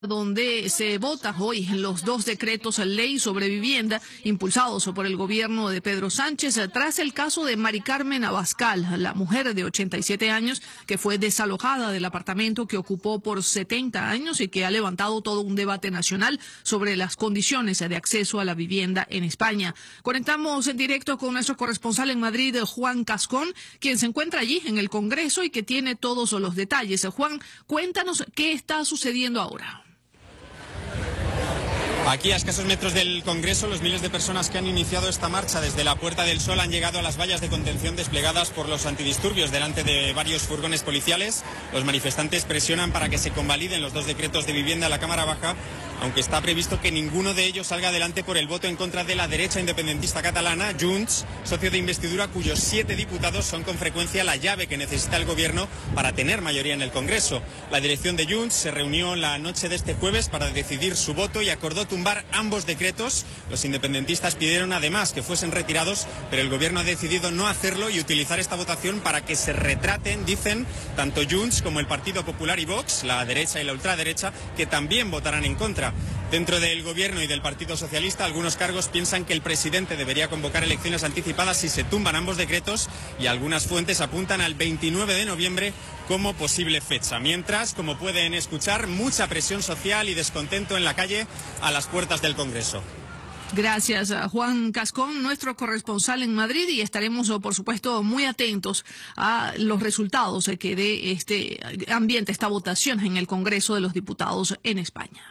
donde se vota hoy los dos decretos ley sobre vivienda impulsados por el gobierno de Pedro Sánchez tras el caso de Mari Carmen Abascal, la mujer de 87 años que fue desalojada del apartamento que ocupó por 70 años y que ha levantado todo un debate nacional sobre las condiciones de acceso a la vivienda en España. Conectamos en directo con nuestro corresponsal en Madrid, Juan Cascón, quien se encuentra allí en el Congreso y que tiene todos los detalles. Juan, cuéntanos qué está sucediendo ahora. Aquí, a escasos metros del Congreso, los miles de personas que han iniciado esta marcha desde la Puerta del Sol han llegado a las vallas de contención desplegadas por los antidisturbios delante de varios furgones policiales. Los manifestantes presionan para que se convaliden los dos decretos de vivienda a la Cámara Baja, aunque está previsto que ninguno de ellos salga adelante por el voto en contra de la derecha independentista catalana, Junts, socio de investidura cuyos 7 diputados son con frecuencia la llave que necesita el gobierno para tener mayoría en el Congreso. La dirección de Junts se reunió la noche de este jueves para decidir su voto y acordó tumbar ambos decretos. Los independentistas pidieron además que fuesen retirados, pero el gobierno ha decidido no hacerlo y utilizar esta votación para que se retraten, dicen, tanto Junts como el Partido Popular y Vox, la derecha y la ultraderecha, que también votarán en contra. Dentro del gobierno y del Partido Socialista, algunos cargos piensan que el presidente debería convocar elecciones anticipadas si se tumban ambos decretos y algunas fuentes apuntan al 29 de noviembre como posible fecha. Mientras, como pueden escuchar, mucha presión social y descontento en la calle a las puertas del Congreso. Gracias, Juan Cascón, nuestro corresponsal en Madrid, y estaremos, por supuesto, muy atentos a los resultados que dé este ambiente, esta votación en el Congreso de los Diputados en España.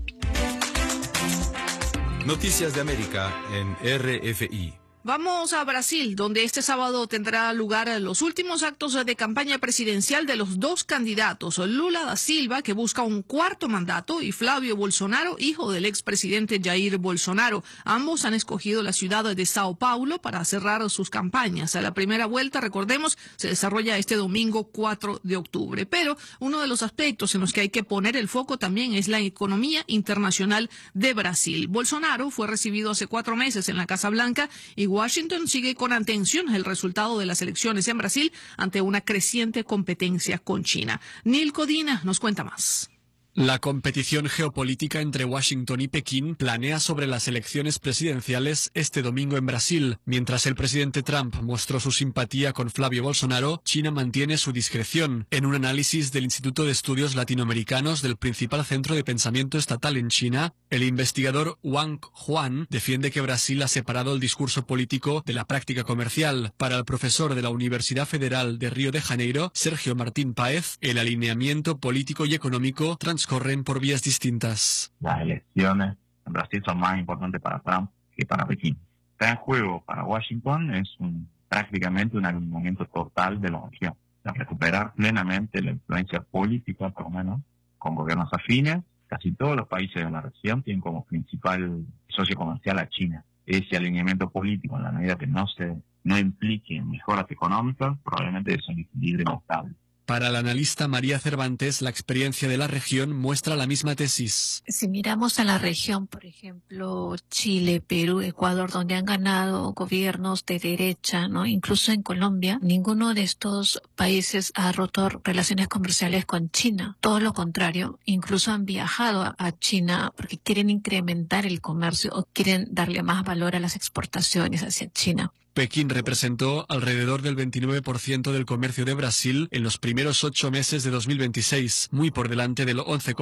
Noticias de América en RFI. Vamos a Brasil, donde este sábado tendrá lugar los últimos actos de campaña presidencial de los dos candidatos, Lula da Silva, que busca un cuarto mandato, y Flavio Bolsonaro, hijo del expresidente Jair Bolsonaro. Ambos han escogido la ciudad de Sao Paulo para cerrar sus campañas. La primera vuelta, recordemos, se desarrolla este domingo 4 de octubre. Pero uno de los aspectos en los que hay que poner el foco también es la economía internacional de Brasil. Bolsonaro fue recibido hace 4 meses en la Casa Blanca y Washington sigue con atención el resultado de las elecciones en Brasil ante una creciente competencia con China. Neil Codina nos cuenta más. La competición geopolítica entre Washington y Pekín planea sobre las elecciones presidenciales este domingo en Brasil. Mientras el presidente Trump mostró su simpatía con Flavio Bolsonaro, China mantiene su discreción. En un análisis del Instituto de Estudios Latinoamericanos del principal centro de pensamiento estatal en China, el investigador Wang Huan defiende que Brasil ha separado el discurso político de la práctica comercial. Para el profesor de la Universidad Federal de Río de Janeiro, Sergio Martín Páez, el alineamiento político y económico corren por vías distintas. Las elecciones en Brasil son más importantes para Trump que para Pekín. Está en juego para Washington es prácticamente un alineamiento total de la región. Recuperar plenamente la influencia política, por lo menos, con gobiernos afines. Casi todos los países de la región tienen como principal socio comercial a China. Ese alineamiento político, en la medida que no implique mejoras económicas, probablemente es un equilibrio estable. Para la analista María Cervantes, la experiencia de la región muestra la misma tesis. Si miramos a la región, por ejemplo, Chile, Perú, Ecuador, donde han ganado gobiernos de derecha, ¿no? Incluso en Colombia, ninguno de estos países ha roto relaciones comerciales con China. Todo lo contrario, incluso han viajado a China porque quieren incrementar el comercio o quieren darle más valor a las exportaciones hacia China. Pekín representó alrededor del 29% del comercio de Brasil en los primeros 8 meses de 2026, muy por delante del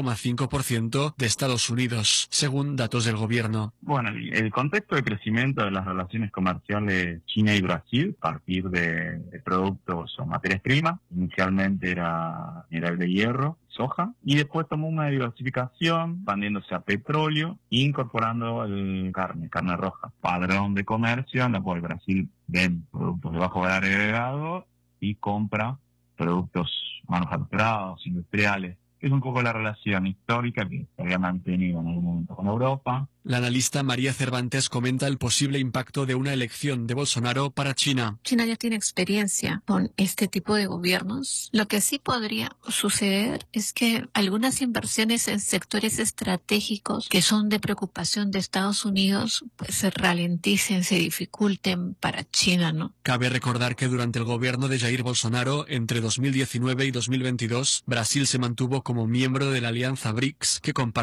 11,5% de Estados Unidos, según datos del gobierno. Bueno, el contexto de crecimiento de las relaciones comerciales China y Brasil, a partir de productos o materias primas, inicialmente era mineral de hierro, soja, y después tomó una diversificación, expandiéndose a petróleo e incorporando carne roja. Padrón de comercio en la cual Brasil vende productos de bajo valor agregado y compra productos manufacturados, industriales. Es un poco la relación histórica que se había mantenido en algún momento con Europa, La analista María Cervantes comenta el posible impacto de una elección de Bolsonaro para China. China ya tiene experiencia con este tipo de gobiernos. Lo que sí podría suceder es que algunas inversiones en sectores estratégicos que son de preocupación de Estados Unidos pues se ralenticen, se dificulten para China, ¿no? Cabe recordar que durante el gobierno de Jair Bolsonaro, entre 2019 y 2022, Brasil se mantuvo como miembro de la alianza BRICS, que comparte